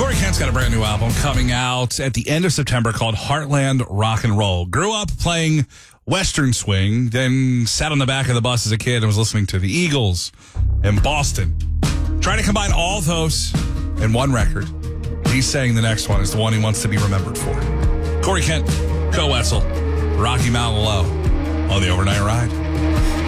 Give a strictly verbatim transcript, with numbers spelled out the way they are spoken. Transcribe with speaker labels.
Speaker 1: Corey Kent's got a brand new album coming out at the end of September called Heartland Rock and Roll. Grew up playing Western swing, then sat on the back of the bus as a kid and was listening to the Eagles and Boston. Trying to combine all those in one record. He's saying the next one is the one he wants to be remembered for. Corey Kent, Co Wetzel, Rocky Mountain Low on the Overnight Ride.